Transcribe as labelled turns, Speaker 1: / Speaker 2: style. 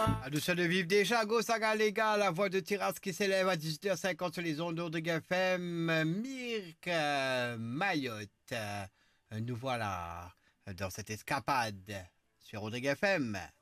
Speaker 1: À nous de vivre déjà, go Saga les gars, la voix de Tiras qui s'élève à 18h50 sur les ondes de GFM, Mirk Mayotte. Nous voilà dans cette escapade sur Rodrigue FM.